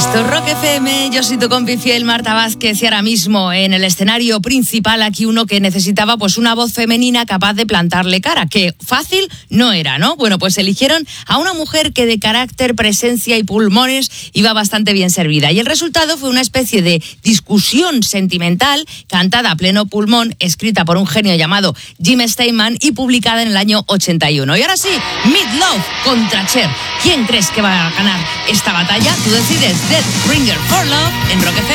Esto es Rock FM, yo soy tu compi fiel Marta Vázquez y ahora mismo en el escenario principal aquí uno que necesitaba pues una voz femenina capaz de plantarle cara, que fácil no era, ¿no? Bueno, pues eligieron a una mujer que de carácter, presencia y pulmones iba bastante bien servida y el resultado fue una especie de discusión sentimental cantada a pleno pulmón, escrita por un genio llamado Jim Steinman y publicada en el año 81. Y ahora sí, Meat Loaf contra Cher. ¿Quién crees que va a ganar esta batalla? Tú decides. Death Bringer for Love en Rock FM.